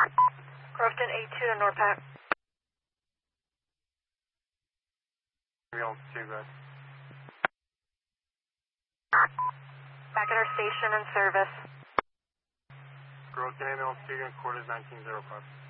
Groveton 82 to NORPAC. Ambulance 2, guys. Back at our station in service. Groveton Ambulance 2, unit quarters 1905.